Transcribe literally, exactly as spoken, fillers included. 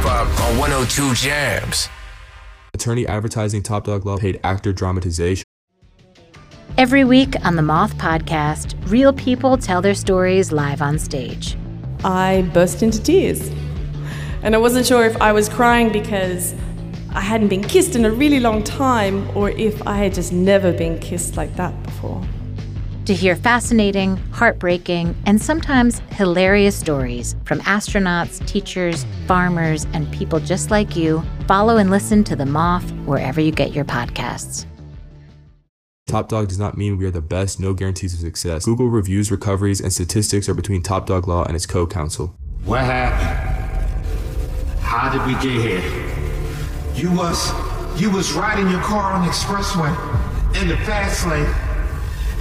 hip-hop on one oh two Jams. Attorney advertising Top Dog Law paid actor dramatization. Every week on the Moth Podcast, real people tell their stories live on stage. I burst into tears. And I wasn't sure if I was crying because I hadn't been kissed in a really long time or if I had just never been kissed like that before. To hear fascinating, heartbreaking, and sometimes hilarious stories from astronauts, teachers, farmers, and people just like you, follow and listen to The Moth wherever you get your podcasts. Top Dog does not mean we are the best, no guarantees of success. Google reviews, recoveries, and statistics are between Top Dog Law and its co-counsel. What happened? How did we get here? You was, you was riding your car on the expressway in the fast lane.